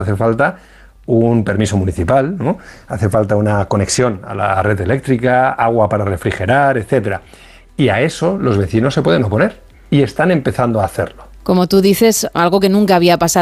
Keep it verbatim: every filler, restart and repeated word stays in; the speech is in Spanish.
Hace falta un permiso municipal, ¿no? Hace falta una conexión a la red eléctrica, agua para refrigerar, etcétera. Y a eso los vecinos se pueden oponer y están empezando a hacerlo. Como tú dices, algo que nunca había pasado